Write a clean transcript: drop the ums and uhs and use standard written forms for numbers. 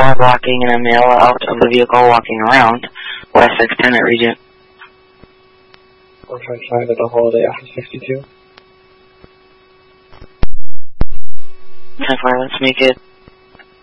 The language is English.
car blocking and a male out of the vehicle walking around. West 610 at Regent. 455 at the Holiday after 62. 10-4, let's make it